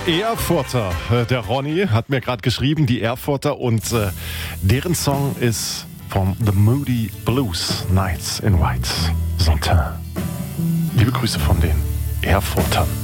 Erfurter, der Ronny hat mir gerade geschrieben, die Erfurter, und deren Song ist von The Moody Blues, Nights in White, Sonntag. Liebe Grüße von den Erfurtern.